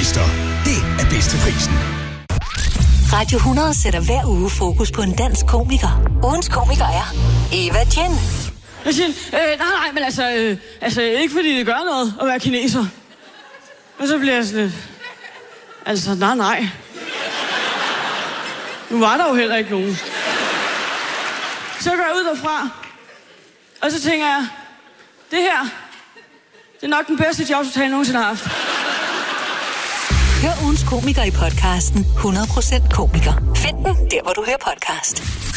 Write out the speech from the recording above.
Gæster. Det er bedst til prisen. Radio 100 sætter hver uge fokus på en dansk komiker. Ugens komiker er Eva Jen. Jeg siger, nej, men altså ikke fordi det gør noget at være kineser. Og så bliver jeg sådan lidt, altså nej. Nu var der jo heller ikke nogen. Så går jeg ud derfra, og så tænker jeg, det her, det er nok den bedste jobsamtale, jeg nogensinde har haft. Hør ugens komiker i podcasten 100% komiker. Find den der, hvor du hører podcast.